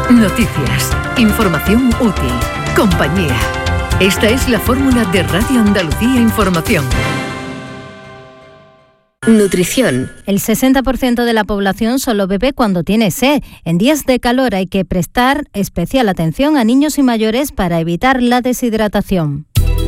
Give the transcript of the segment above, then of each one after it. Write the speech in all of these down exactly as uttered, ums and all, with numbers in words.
Noticias, información útil, compañía. Esta es la fórmula de Radio Andalucía Información. Nutrición. El sesenta por ciento de la población solo bebe cuando tiene sed. En días de calor hay que prestar especial atención a niños y mayores para evitar la deshidratación.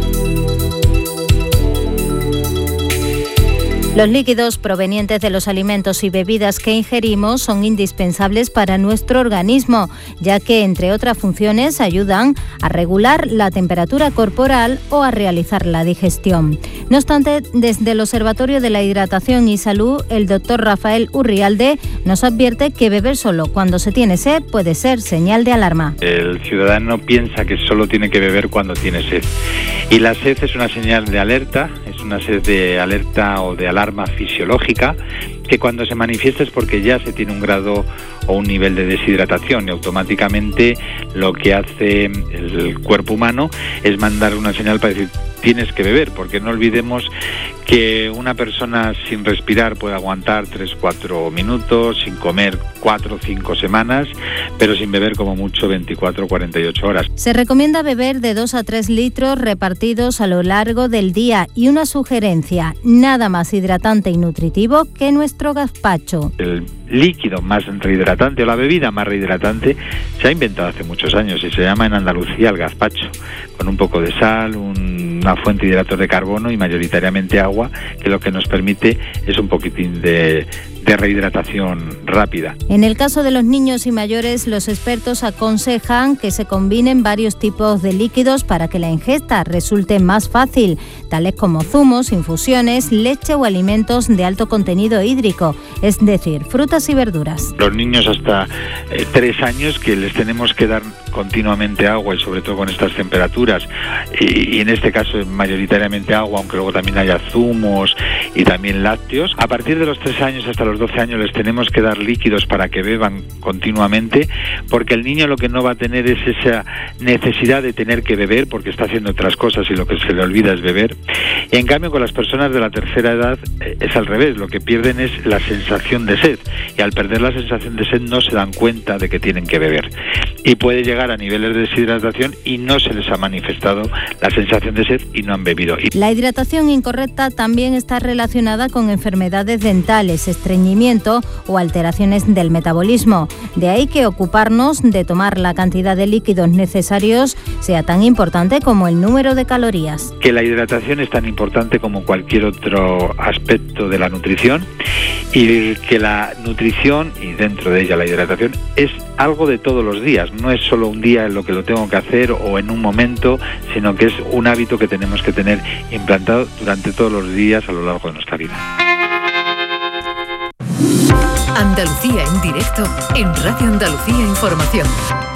Los líquidos provenientes de los alimentos y bebidas que ingerimos son indispensables para nuestro organismo, ya que, entre otras funciones, ayudan a regular la temperatura corporal o a realizar la digestión. No obstante, desde el Observatorio de la Hidratación y Salud, el doctor Rafael Urrialde nos advierte que beber solo cuando se tiene sed puede ser señal de alarma. El ciudadano piensa que solo tiene que beber cuando tiene sed. Y la sed es una señal de alerta, es una sed de alerta o de alarma fisiológica, que cuando se manifiesta es porque ya se tiene un grado o un nivel de deshidratación, y automáticamente lo que hace el cuerpo humano es mandar una señal para decir tienes que beber, porque no olvidemos que una persona sin respirar puede aguantar tres cuatro minutos, sin comer cuatro o cinco semanas, pero sin beber como mucho veinticuatro a cuarenta y ocho horas. Se recomienda beber de dos a tres litros repartidos a lo largo del día, y una sugerencia: nada más hidratante y nutritivo que nuestro gazpacho. El líquido más rehidratante, o la bebida más rehidratante, se ha inventado hace muchos años y se llama en Andalucía el gazpacho, con un poco de sal, un, una fuente de hidratos de carbono y mayoritariamente agua, que lo que nos permite es un poquitín de, de rehidratación rápida. En el caso de los niños y mayores, los expertos aconsejan que se combinen varios tipos de líquidos para que la ingesta resulte más fácil, tales como zumos, infusiones, leche o alimentos de alto contenido hídrico, es decir, frutas y verduras. Los niños hasta eh, tres años, que les tenemos que dar continuamente agua, y sobre todo con estas temperaturas, y, y en este caso mayoritariamente agua, aunque luego también haya zumos y también lácteos. A partir de los tres años hasta los doce años les tenemos que dar líquidos para que beban continuamente, porque el niño lo que no va a tener es esa necesidad de tener que beber, porque está haciendo otras cosas y lo que se le olvida es beber. Y en cambio con las personas de la tercera edad eh, es al revés, lo que pierden es la sensación de sed, y al perder la sensación de sed no se dan cuenta de que tienen que beber, y puede llegar a niveles de deshidratación y no se les ha manifestado la sensación de sed y no han bebido. La hidratación incorrecta también está relacionada con enfermedades dentales, estreñimiento o alteraciones del metabolismo. De ahí que ocuparnos de tomar la cantidad de líquidos necesarios sea tan importante como el número de calorías. Que la hidratación es tan importante como cualquier otro aspecto de la nutrición, y que la nutrición, y dentro de ella la hidratación, es algo de todos los días, no es solo un día en lo que lo tengo que hacer o en un momento, sino que es un hábito que tenemos que tener implantado durante todos los días a lo largo de nuestra vida. Andalucía en directo en Radio Andalucía Información.